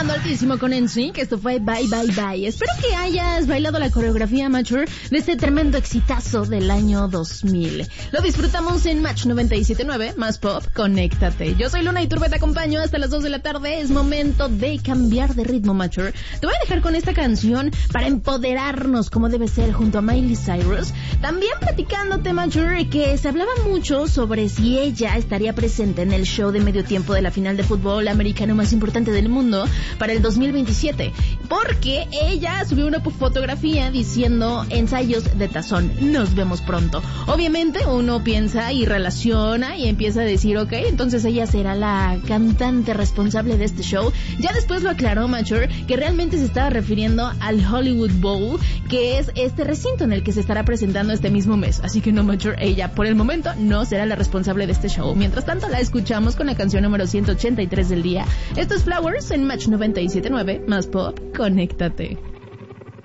volando altísimo con NSYNC. Esto fue Bye Bye Bye. Espero que hayas bailado la coreografía Mature de este tremendo exitazo del año 2000. Lo disfrutamos en Match 97.9, más pop, conéctate. Yo soy Luna Iturbe, te acompaño hasta las 2 de la tarde. Es momento de cambiar de ritmo, Mature. Te voy a dejar con esta canción para empoderarnos como debe ser junto a Miley Cyrus. También platicándote, Mature, que se hablaba mucho sobre si ella estaría presente en el show de medio tiempo de la final de fútbol americano más importante del mundo para el 2027, porque ella subió una fotografía diciendo ensayos de tazón, nos vemos pronto. Obviamente uno piensa y relaciona y empieza a decir, ok, entonces ella será la cantante responsable de este show. Ya después lo aclaró Mature, que realmente se estaba refiriendo al Hollywood Bowl, que es este recinto en el que se estará presentando este mismo mes. Así que no, Mature, ella por el momento no será la responsable de este show. Mientras tanto la escuchamos con la canción número 183 del día. Esto es Flowers en Match 97.9, más pop, conéctate.